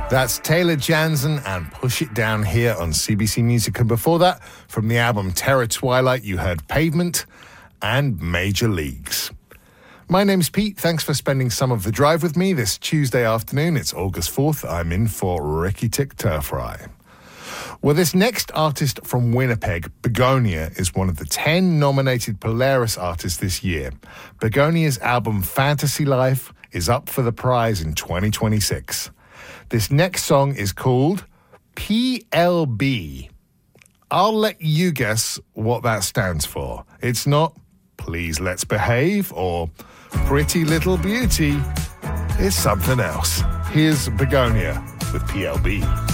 That's Taylor Jansen and Push It Down here on CBC Music. And before that, from the album Terror Twilight, you heard Pavement and Major Leagues. My name's Pete. Thanks for spending some of the drive with me this Tuesday afternoon. It's August 4th. I'm in for Ricky Tick Turfry. Well, this next artist from Winnipeg, Begonia, is one of the 10 nominated Polaris artists this year. Begonia's album Fantasy Life is up for the prize in 2026. This next song is called PLB. I'll let you guess what that stands for. It's not Please Let's Behave or Pretty Little Beauty. It's something else. Here's Begonia with PLB.